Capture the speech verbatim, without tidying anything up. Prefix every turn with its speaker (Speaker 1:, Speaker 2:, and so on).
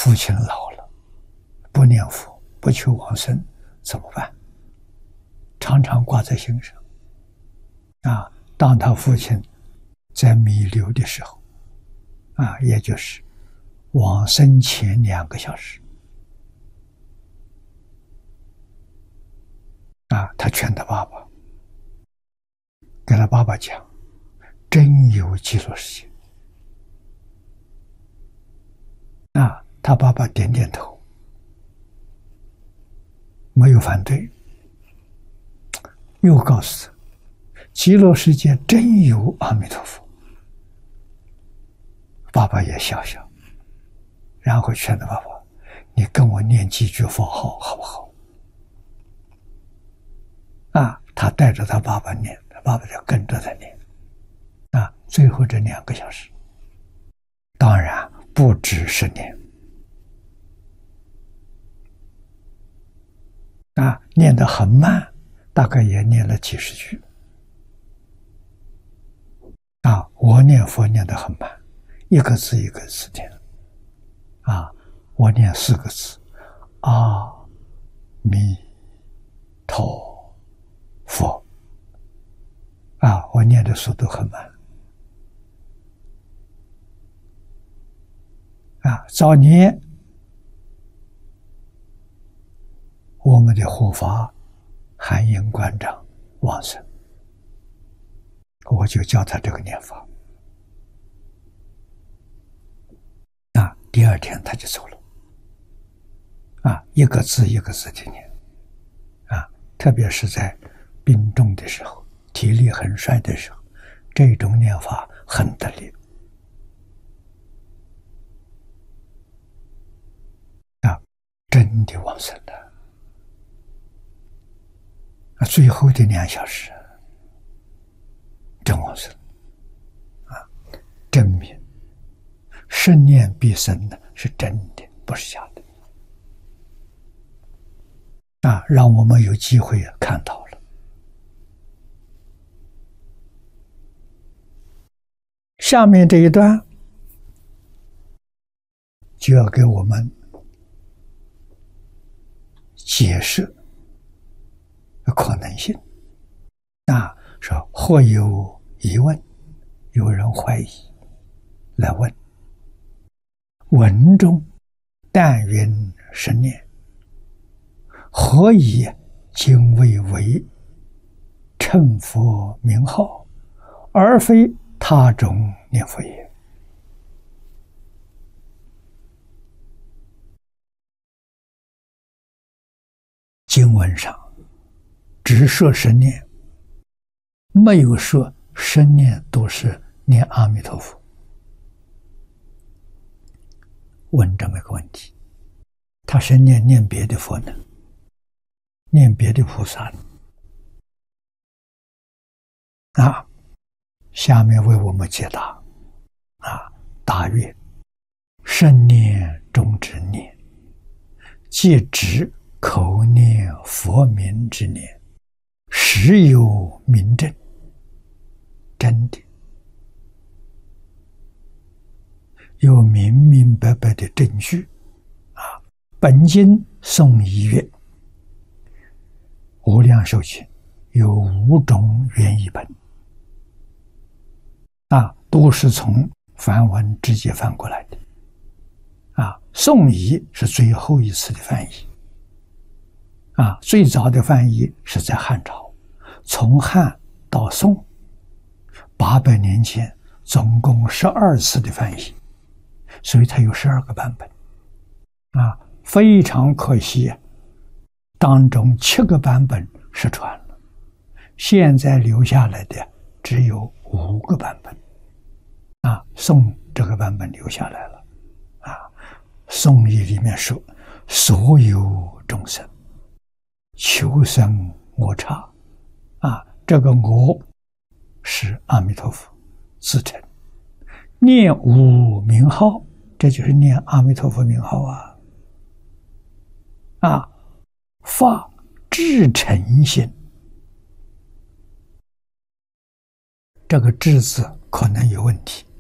Speaker 1: 父亲老了，不念佛，不求往生，怎么办？常常挂在心上。啊，当他父亲在弥留的时候，啊，也就是往生前两个小时，啊，他劝他爸爸，跟他爸爸讲，真有极乐世界。啊，他爸爸点点头，没有反对，又告诉他，极乐世界真有阿弥陀佛。爸爸也笑笑，然后劝他爸爸，你跟我念几句佛号好不好？啊，他带着他爸爸念，他爸爸就跟着他念。啊，最后这两个小时，当然不只是念。啊，念得很慢，大概也念了几十句。啊，我念佛念得很慢，一个字一个字念。啊，我念四个字，阿弥陀佛。啊，我念的速度很慢。啊，早年我们的护法韩英馆长往生，我就教他这个念法。啊，第二天他就走了。啊，一个字一个字的念。啊，特别是在病重的时候，体力很衰的时候，这种念法很得力。啊，真的往生了。啊，最后的两小时，真往生。啊，证明十念必生的是真的，不是假的。啊，让我们有机会看到了。下面这一段就要给我们解释可能性。啊，说或有疑问，有人怀疑来问，文中但云十念，何以今未为称佛名号，而非他种念佛也？经文上只说十念，没有说十念都是念阿弥陀佛。问这么一个问题，他是念念别的佛呢，念别的菩萨呢？啊，下面为我们解答。啊，答曰：圣念中之念，即指口念佛名之念，实有明证，真的有明明白白的证据。啊，本经颂仪曰：无量寿经有五种原译本。啊，都是从梵文直接翻过来的。啊，宋仪是最后一次的翻译。啊，最早的翻译是在汉朝，从汉到宋，八百年前，总共十二次的翻译，所以它有十二个版本。啊，非常可惜，当中七个版本失传了，现在留下来的只有五个版本。啊，宋这个版本留下来了。啊，宋义里面说，所有众生求生我刹。啊，这个我是阿弥陀佛自称，念无名号，这就是念阿弥陀佛名号啊。啊，发至诚心，这个至字可能有问题，